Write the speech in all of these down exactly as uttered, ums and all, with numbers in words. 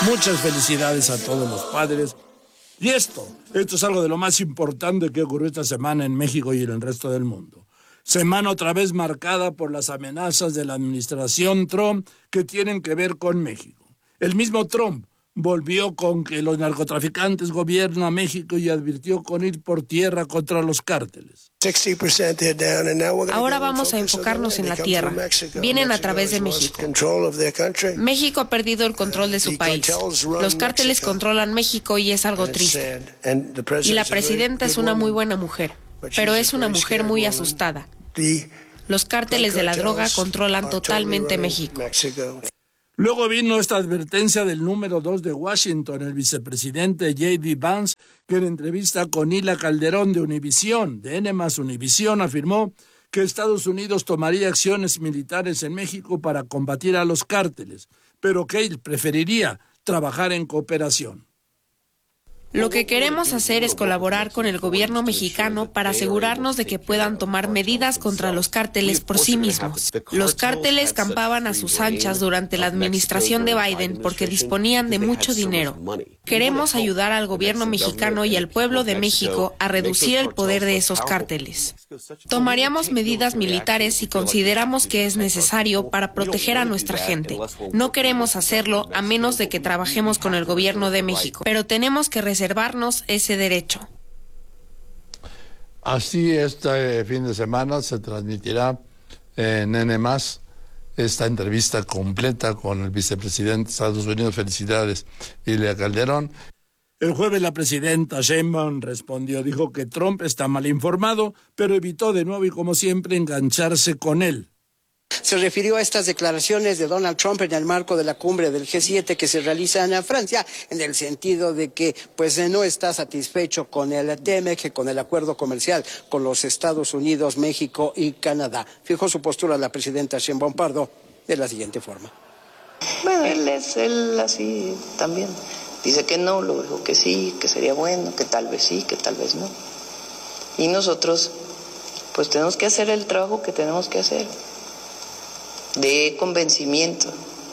Muchas felicidades a todos los padres. Y esto, esto es algo de lo más importante que ocurrió esta semana en México y en el resto del mundo. Semana otra vez marcada por las amenazas de la administración Trump que tienen que ver con México. El mismo Trump volvió con que los narcotraficantes gobiernan a México y advirtió con ir por tierra contra los cárteles. Ahora vamos a enfocarnos en la tierra. Vienen a través de México. México ha perdido el control de su país. Los cárteles controlan México y es algo triste. Y la presidenta es una muy buena mujer, pero es una mujer muy asustada. Los cárteles de la droga controlan totalmente México. Luego vino esta advertencia del número dos de Washington, el vicepresidente J D Vance, que en entrevista con Hila Calderón de Univisión, de N más Univisión, afirmó que Estados Unidos tomaría acciones militares en México para combatir a los cárteles, pero que él preferiría trabajar en cooperación. Lo que queremos hacer es colaborar con el gobierno mexicano para asegurarnos de que puedan tomar medidas contra los cárteles por sí mismos. Los cárteles campaban a sus anchas durante la administración de Biden porque disponían de mucho dinero. Queremos ayudar al gobierno mexicano y al pueblo de México a reducir el poder de esos cárteles. Tomaríamos medidas militares si consideramos que es necesario para proteger a nuestra gente. No queremos hacerlo a menos de que trabajemos con el gobierno de México, pero tenemos que reservarnos ese derecho. Así, este fin de semana se transmitirá en N más esta entrevista completa con el vicepresidente de Estados Unidos. Felicidades, Hila Calderón. El jueves la presidenta Sheinbaum respondió, dijo que Trump está mal informado, pero evitó de nuevo y como siempre engancharse con él. Se refirió a estas declaraciones de Donald Trump en el marco de la cumbre del G siete que se realiza en Francia, en el sentido de que pues no está satisfecho con el T M E C, con el acuerdo comercial con los Estados Unidos, México y Canadá. Fijó su postura la presidenta Sheinbaum Pardo de la siguiente forma. Bueno, él es él así también. Dice que no, luego dijo que sí, que sería bueno, que tal vez sí, que tal vez no. Y nosotros pues tenemos que hacer el trabajo que tenemos que hacer, de convencimiento,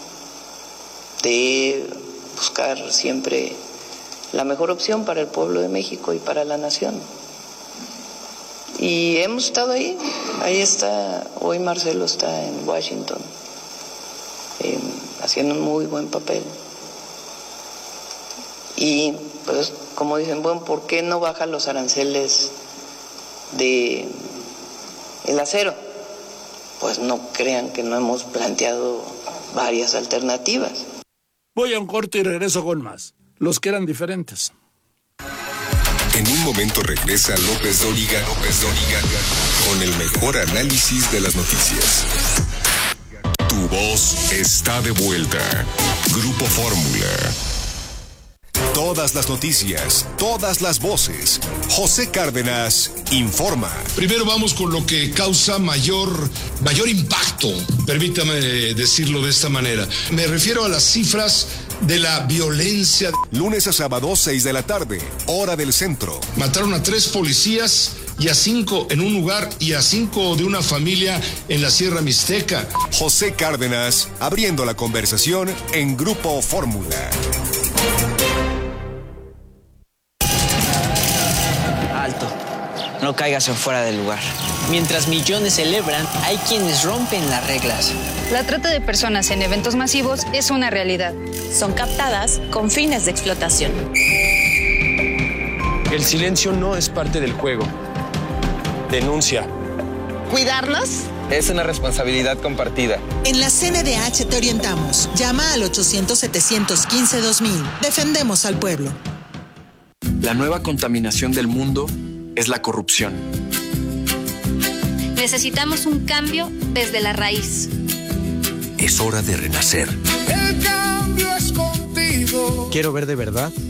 de buscar siempre la mejor opción para el pueblo de México y para la nación. Y hemos estado ahí, ahí está, hoy Marcelo está en Washington, eh, haciendo un muy buen papel. Y pues como dicen, bueno, ¿por qué no bajan los aranceles de el acero? Pues no crean que no hemos planteado varias alternativas. Voy a un corte y regreso con más. Los que eran diferentes. En un momento regresa López Dóriga, López Dóriga, con el mejor análisis de las noticias. Tu voz está de vuelta. Grupo Fórmula. Todas las noticias, todas las voces. José Cárdenas informa. Primero vamos con lo que causa mayor, mayor impacto, permítame decirlo de esta manera. Me refiero a las cifras de la violencia. Lunes a sábado, seis de la tarde, hora del centro. Mataron a tres policías y a cinco en un lugar y a cinco de una familia en la Sierra Mixteca. José Cárdenas, abriendo la conversación en Grupo Fórmula. No caigas en fuera del lugar. Mientras millones celebran, hay quienes rompen las reglas. La trata de personas en eventos masivos es una realidad. Son captadas con fines de explotación. El silencio no es parte del juego. Denuncia. ¿Cuidarlos? Es una responsabilidad compartida. En la C N D H te orientamos. Llama al ochocientos, setecientos quince, dos mil. Defendemos al pueblo. La nueva contaminación del mundo es la corrupción. Necesitamos un cambio desde la raíz. Es hora de renacer. El cambio es contigo. Quiero ver de verdad